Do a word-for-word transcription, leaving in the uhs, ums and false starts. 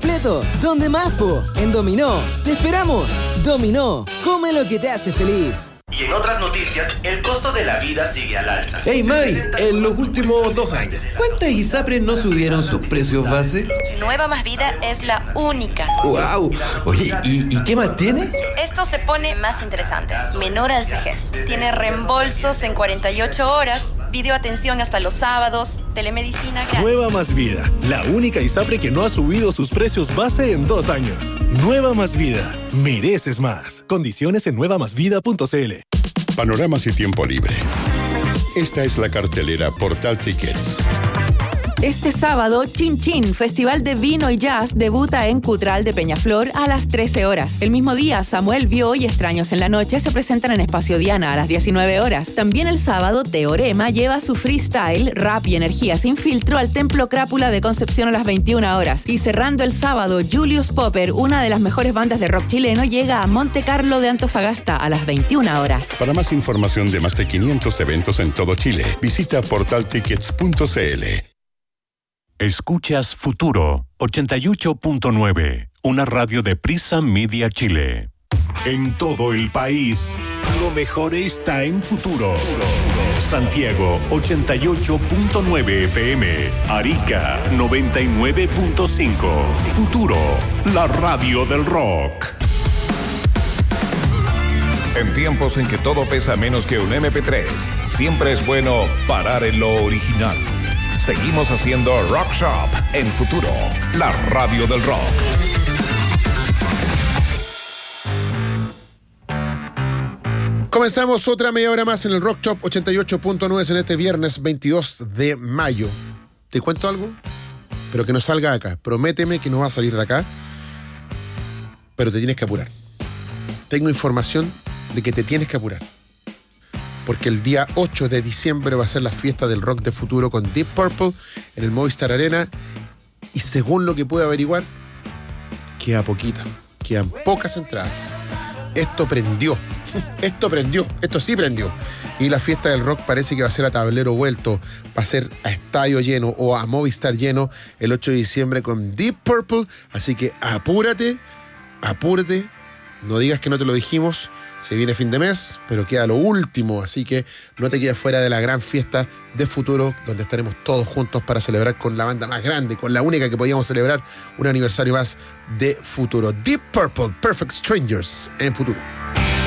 completo. ¿Dónde más, po? En Dominó. ¡Te esperamos! Dominó. Come lo que te hace feliz. Y en otras noticias, el costo de la vida sigue al alza. Hey, May, en los últimos dos años, ¿cuántas ISAPRES no subieron sus precios base? Nueva Más Vida es la única. ¡Wow! Oye, ¿y, ¿y qué más tiene? Esto se pone más interesante. Menor al vejez. Tiene reembolsos en cuarenta y ocho horas, videoatención hasta los sábados, telemedicina gratis. Nueva Más Vida, la única ISAPRE que no ha subido sus precios base en dos años. Nueva Más Vida, mereces más. Condiciones en nueva más vida punto c l. Panoramas y tiempo libre. Esta es la cartelera Portal Tickets. Este sábado, Chin Chin, Festival de Vino y Jazz, debuta en Cutral de Peñaflor a las trece horas. El mismo día, Samuel Vio y Extraños en la Noche se presentan en Espacio Diana a las diecinueve horas. También el sábado, Teorema lleva su freestyle, rap y energía sin filtro al Templo Crápula de Concepción a las veintiuna horas. Y cerrando el sábado, Julius Popper, una de las mejores bandas de rock chileno, llega a Monte Carlo de Antofagasta a las veintiuna horas. Para más información de más de quinientos eventos en todo Chile, visita portal tickets punto c l. Escuchas Futuro ochenta y ocho punto nueve, una radio de Prisa Media Chile. En todo el país, lo mejor está en Futuro. Santiago ochenta y ocho punto nueve F M, Arica noventa y nueve punto cinco. Futuro, la radio del rock. En tiempos en que todo pesa menos que un eme pe tres, siempre es bueno parar en lo original. Seguimos haciendo Rock Shop en Futuro, la radio del rock. Comenzamos otra media hora más en el Rock Shop ochenta y ocho punto nueve en este viernes veintidós de mayo. ¿Te cuento algo? Pero que no salga de acá. Prométeme que no va a salir de acá. Pero te tienes que apurar. Tengo información de que te tienes que apurar. Porque el día ocho de diciembre va a ser la fiesta del rock de Futuro con Deep Purple en el Movistar Arena. Y según lo que puedo averiguar, queda poquita. Quedan pocas entradas. Esto prendió. Esto prendió. Esto sí prendió. Y la fiesta del rock parece que va a ser a tablero vuelto. Va a ser a estadio lleno o a Movistar lleno el ocho de diciembre con Deep Purple. Así que apúrate, apúrate. No digas que no te lo dijimos. Se viene fin de mes, pero queda lo último, así que no te quedes fuera de la gran fiesta de Futuro, donde estaremos todos juntos para celebrar con la banda más grande, con la única que podíamos celebrar un aniversario más de Futuro. Deep Purple, Perfect Strangers en Futuro.